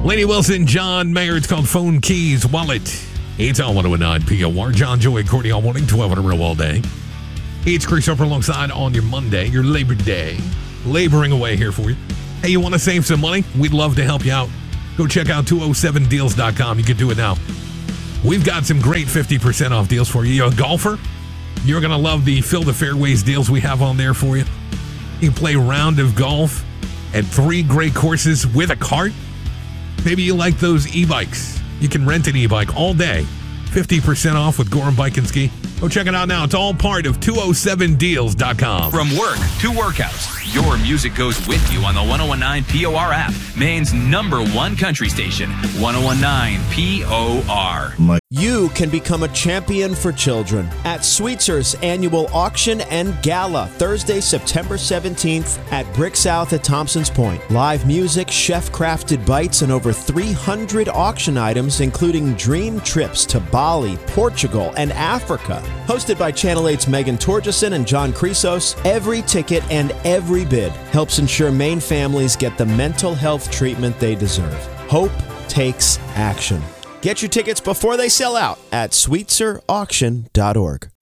Lady Wilson, John Mayer. It's called Phone Keys Wallet. It's on 109 POR. John, Joey, Courtney all morning, 12 on a row all day. It's Chris Soper alongside on your Monday, your Labor Day. Laboring away here for you. Hey, you want to save some money? We'd love to help you out. Go check out 207deals.com. You can do it now. We've got some great 50% off deals for you. You're a golfer? You're going to love the Fill the Fairways deals we have on there for you. You can play a round of golf at 3 great courses with a cart. Maybe you like those e-bikes. You can rent an e-bike all day. 50% off with Gorham Bike and Ski. Go check it out now. It's all part of 207deals.com. From work to workouts, your music goes with you on the 1019 POR app. Maine's #1 country station, 1019 POR. You can become a champion for children at Sweetzer's annual auction and gala, Thursday, September 17th at Brick South at Thompson's Point. Live music, chef-crafted bites, and over 300 auction items, including dream trips to Bali, Portugal, and Africa. Hosted by Channel 8's Megan Torgeson and John Chrysos, every ticket and every bid helps ensure Maine families get the mental health treatment they deserve. Hope takes action. Get your tickets before they sell out at sweetzerauction.org.